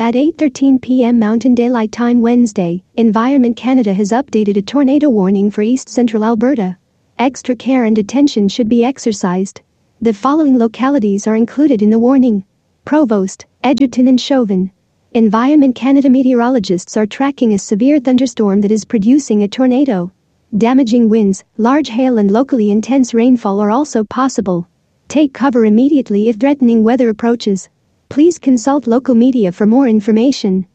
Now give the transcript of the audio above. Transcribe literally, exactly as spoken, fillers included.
At eight thirteen p m Mountain Daylight Time Wednesday, Environment Canada has updated a tornado warning for east central Alberta. Extra care and attention should be exercised. The following localities are included in the warning: Provost, Edgerton and Chauvin. Environment Canada meteorologists are tracking a severe thunderstorm that is producing a tornado. Damaging winds, large hail and locally intense rainfall are also possible. Take cover immediately if threatening weather approaches. Please consult local media for more information.